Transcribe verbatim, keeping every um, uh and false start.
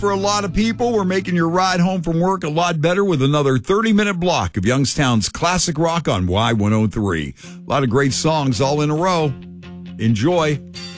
For a lot of people, we're making your ride home from work a lot better with another thirty-minute block of Youngstown's classic rock on Y one oh three. A lot of great songs all in a row. Enjoy.